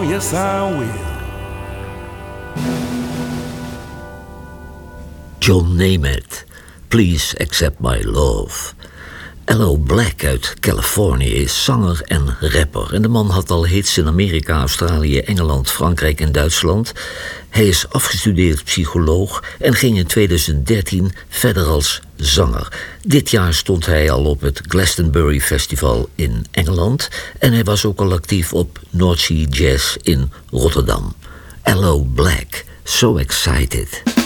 Oh, yes, I will. John Nemeth, Please Accept My Love. L.O. Black uit Californië is zanger en rapper. En de man had al hits in Amerika, Australië, Engeland, Frankrijk en Duitsland. Hij is afgestudeerd psycholoog en ging in 2013 verder als zanger. Dit jaar stond hij al op het Glastonbury Festival in Engeland. En hij was ook al actief op North Sea Jazz in Rotterdam. L.O. Black, So Excited.